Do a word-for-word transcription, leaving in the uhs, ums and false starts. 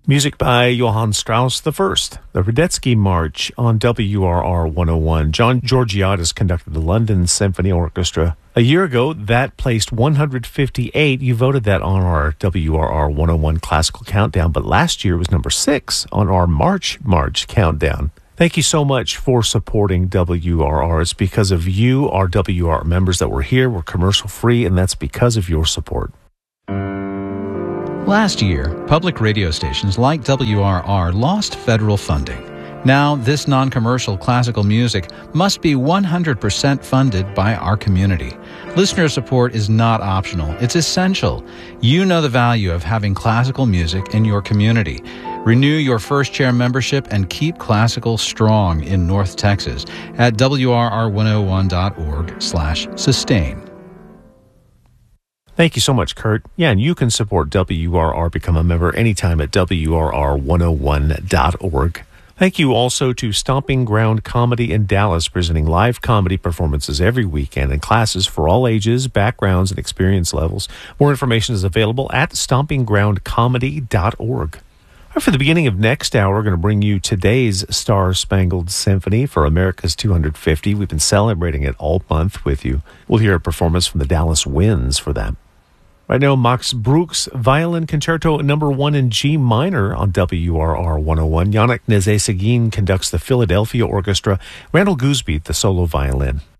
Music by Johann Strauss the First, the Radetzky March on W R R one oh one. John Georgiadis conducted the London Symphony Orchestra. A year ago, that placed one hundred fifty-eight. You voted that on our W R R one oh one Classical Countdown, but last year was number six on our March March Countdown. Thank you so much for supporting W R R. It's because of you, our W R R members, that we're here. We're commercial-free, and that's because of your support. Last year, public radio stations like W R R lost federal funding. Now, this non-commercial classical music must be one hundred percent funded by our community. Listener support is not optional. It's essential. You know the value of having classical music in your community. Renew your First Chair membership and keep classical strong in North Texas at W R R one oh one dot org slash sustain. Thank you so much, Kurt. Yeah, and you can support W R R, become a member anytime at W R R one oh one dot org. Thank you also to Stomping Ground Comedy in Dallas, presenting live comedy performances every weekend and classes for all ages, backgrounds, and experience levels. More information is available at stomping ground comedy dot org. For the beginning of next hour, we're going to bring you today's Star-Spangled Symphony for America's two hundred fifty. We've been celebrating it all month with you. We'll hear a performance from the Dallas Winds for that. Right now, Max Bruch's Violin Concerto number one in G minor on W R R one oh one. Yannick Nézet-Séguin conducts the Philadelphia Orchestra. Randall Gooseby, the solo violin.